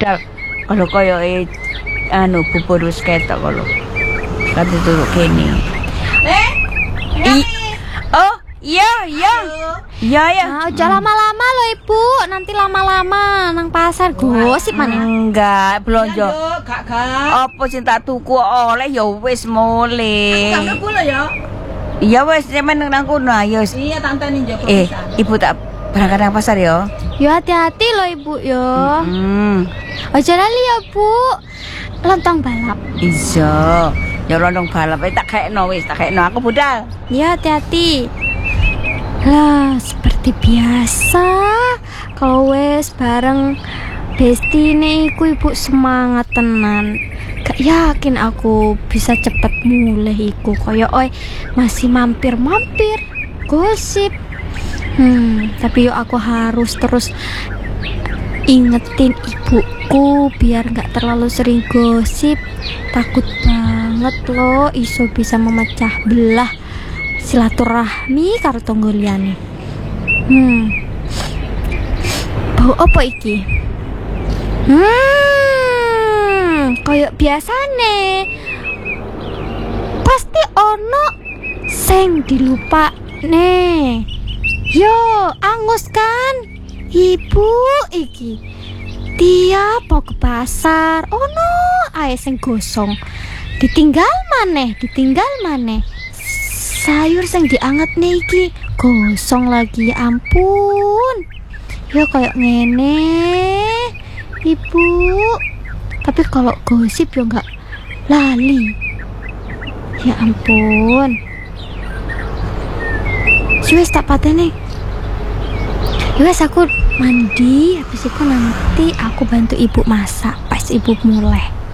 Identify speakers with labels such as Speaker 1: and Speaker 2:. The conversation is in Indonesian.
Speaker 1: budal kalau koyo anu bubur wis ketok kalau kate turu kene. Oh, iya.
Speaker 2: Nah, aja lama-lama loh Ibu, nanti lama-lama nang pasar gosip mana?
Speaker 1: Enggak, belanja.
Speaker 3: Gak.
Speaker 1: Apa sing tak tuku oleh ya wis mule.
Speaker 3: Kamu kula ya.
Speaker 1: Iya wis sampeyan nang kono ayo.
Speaker 3: Iya tante ning Joko.
Speaker 1: Ibu tak berangkat nang pasar ya.
Speaker 2: Ya hati-hati loh Ibu ya. Aja lali ya Bu. Lontong balap.
Speaker 1: Iya. Ya lontong balap tak kekno wis, tak kekno aku budal.
Speaker 2: Ya hati-hati. Lah, seperti biasa. Kalau wes bareng bestine iku Ibu semangat tenan. Gak yakin aku bisa cepet mulai iku koyo masih mampir-mampir gosip. Tapi yuk aku harus terus ingetin ibuku biar gak terlalu sering gosip. Takut banget loh iso bisa memecah belah silaturahmi karo tonggo liyane. Bau apa iki? Kayak biasane. Pasti ono sing dilupakne. Yo, angus kan? Ibu iki tiap mau ke pasar ono ae sing gosong. Ditinggal maneh. Sayur sing dianget nih iki gosong lagi, ya ampun. Ya kayak ngene Ibu. Tapi kalau gosip ya nggak lali. Ya ampun. Wes tak patene. Wes aku mandi, habis itu nanti aku bantu Ibu masak pas Ibu mulai.